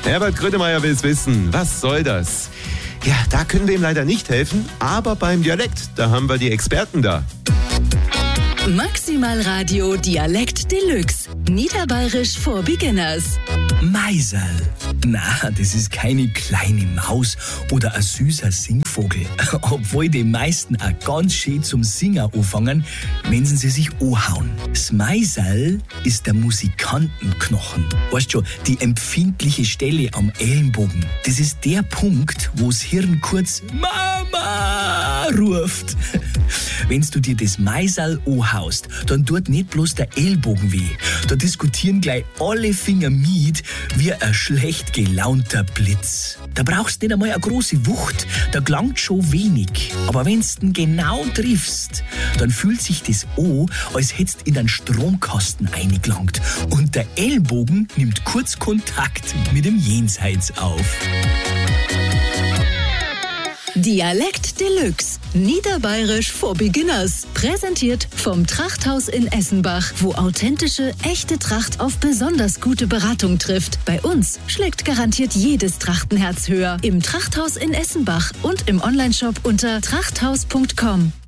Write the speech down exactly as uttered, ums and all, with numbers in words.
Herbert Grönemeyer will es wissen. Was soll das? Ja, da können wir ihm leider nicht helfen, aber beim Dialekt, da haben wir die Experten da. Maximal Radio Dialekt Deluxe. Niederbayerisch for Beginners. Meiserl. Na, das ist keine kleine Maus oder ein süßer Singvogel. Obwohl die meisten auch ganz schön zum Singen anfangen, wenn sie sich anhauen. Das Meiserl ist der Musikantenknochen. Weißt schon, die empfindliche Stelle am Ellenbogen. Das ist der Punkt, wo das Hirn kurz Mama ruft. Wenn du dir das Meiserl anhaust, dann tut nicht bloß der Ellbogen weh. Da diskutieren gleich alle Finger mit wie ein schlecht gelaunter Blitz. Da brauchst du nicht einmal eine große Wucht, da gelangt schon wenig. Aber wenn's den genau triffst, dann fühlt sich das an, als hättest in einen Stromkasten eingelangt. Und der Ellbogen nimmt kurz Kontakt mit dem Jenseits auf. Dialekt Deluxe. Niederbayerisch for Beginners. Präsentiert vom Trachthaus in Essenbach, wo authentische, echte Tracht auf besonders gute Beratung trifft. Bei uns schlägt garantiert jedes Trachtenherz höher. Im Trachthaus in Essenbach und im Onlineshop unter trachthaus punkt com.